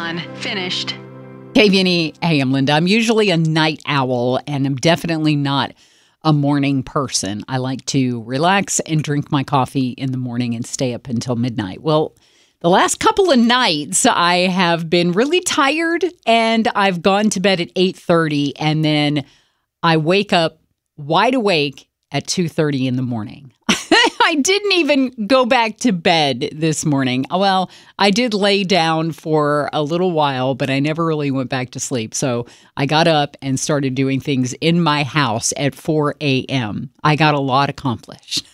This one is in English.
done. Finished. KVNE, hey, I'm Linda. I'm usually a night owl, and I'm definitely not a morning person. I like to relax and drink my coffee in the morning and stay up until midnight. Well, the last couple of nights, I have been really tired, and I've gone to bed at 8:30, and then I wake up wide awake at 2:30 in the morning. I didn't even go back to bed this morning. Well, I did lay down for a little while, but I never really went back to sleep. So I got up and started doing things in my house at 4 a.m. I got a lot accomplished.